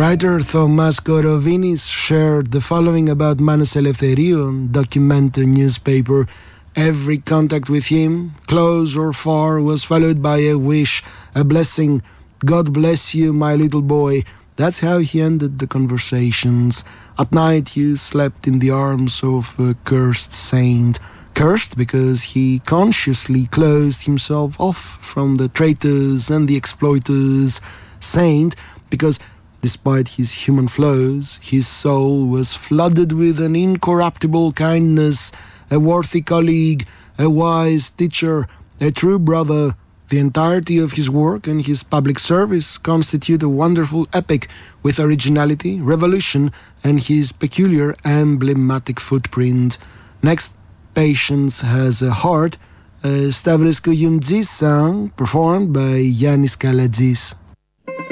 Writer Thomas Gorovinis shared the following about Manos Eleftheriou, documented newspaper. Every contact with him, close or far, was followed by a wish, a blessing. God bless you, my little boy. That's how he ended the conversations. At night he slept in the arms of a cursed saint. Cursed because he consciously closed himself off from the traitors and the exploiters. Saint because, despite his human flaws, his soul was flooded with an incorruptible kindness, a worthy colleague, a wise teacher, a true brother. The entirety of his work and his public service constitute a wonderful epic with originality, revolution, and his peculiar emblematic footprint. Next, Patience Has a Heart, a Stavros Kouyoumdis song performed by Yannis Kaladis.